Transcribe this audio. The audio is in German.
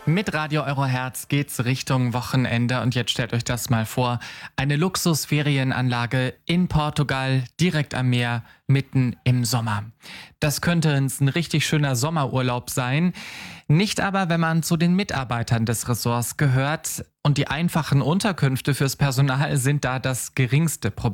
Mit Radio Euroherz geht's Richtung Wochenende und jetzt stellt euch das mal vor. Eine Luxusferienanlage in Portugal, direkt am Meer, mitten im Sommer. Das könnte ein richtig schöner Sommerurlaub sein. Nicht aber, wenn man zu den Mitarbeitern des Ressorts gehört. Und die einfachen Unterkünfte fürs Personal sind da das geringste Problem.